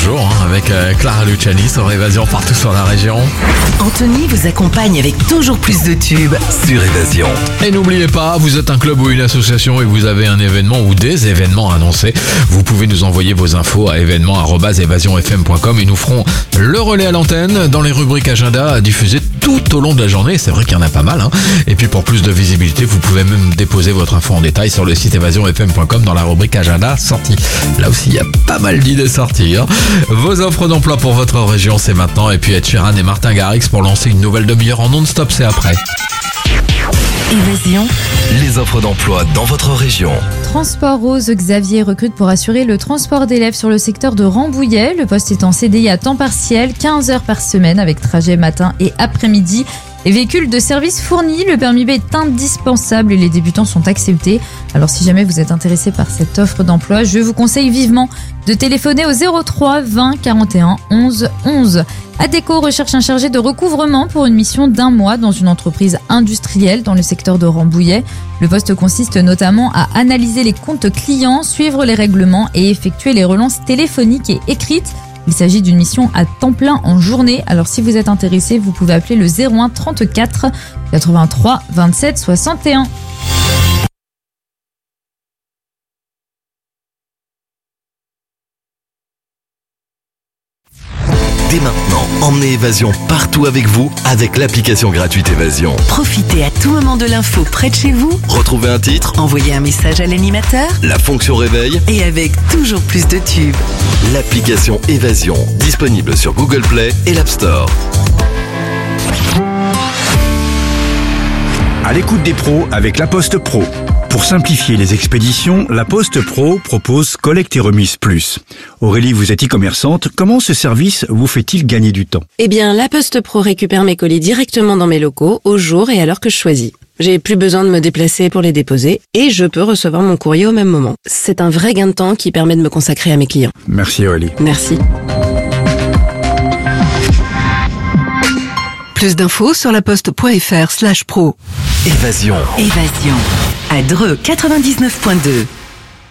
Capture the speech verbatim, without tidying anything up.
toujours hein, avec euh, Clara Luciani sur Évasion partout sur la région. Anthony vous accompagne avec toujours plus de tubes sur Évasion. Et n'oubliez pas, vous êtes un club ou une association et vous avez un événement ou des événements annoncés. Vous pouvez nous envoyer vos infos à événements arobase évasion f m point com et nous ferons le relais à l'antenne dans les rubriques agenda diffusées tout au long de la journée. C'est vrai qu'il y en a pas mal. Hein. Et puis pour plus de visibilité, vous pouvez même déposer votre info en détail sur le site évasion f m point com dans la rubrique agenda sortie. Là aussi, il y a pas mal d'idées sorties. Hein. Vos offres d'emploi pour votre région, c'est maintenant. Et puis Ed Sheeran et Martin Garrix pour lancer une nouvelle demi-heure en non-stop, c'est après. Évasion. Les offres d'emploi dans votre région. Transport Rose, Xavier recrute pour assurer le transport d'élèves sur le secteur de Rambouillet. Le poste est en C D I à temps partiel, quinze heures par semaine avec trajet matin et après-midi. Les véhicules de service fournis, le permis B est indispensable et les débutants sont acceptés. Alors si jamais vous êtes intéressé par cette offre d'emploi, je vous conseille vivement de téléphoner au zéro trois vingt quarante et un onze onze. Adecco recherche un chargé de recouvrement pour une mission d'un mois dans une entreprise industrielle dans le secteur de Rambouillet. Le poste consiste notamment à analyser les comptes clients, suivre les règlements et effectuer les relances téléphoniques et écrites. Il s'agit d'une mission à temps plein en journée. Alors si vous êtes intéressé, vous pouvez appeler le zéro un trente-quatre quatre-vingt-trois vingt-sept soixante et un. Dès maintenant, emmenez Évasion partout avec vous avec l'application gratuite Évasion. Profitez à tout moment de l'info près de chez vous. Retrouvez un titre, Envoyez un message à l'animateur. la fonction réveil, Et avec toujours plus de tubes. l'application Évasion, disponible sur Google Play et l'App Store. À l'écoute des pros avec La Poste Pro. Pour simplifier les expéditions, La Poste Pro propose Collecte et Remise Plus. Aurélie, vous êtes e-commerçante. Comment ce service vous fait-il gagner du temps? Eh bien, La Poste Pro récupère mes colis directement dans mes locaux, au jour et à l'heure que je choisis. J'ai plus besoin de me déplacer pour les déposer et je peux recevoir mon courrier au même moment. C'est un vrai gain de temps qui permet de me consacrer à mes clients. Merci Aurélie. Merci. Plus d'infos sur laposte.fr slash pro. Évasion. Évasion. À Dreux quatre-vingt-dix-neuf point deux.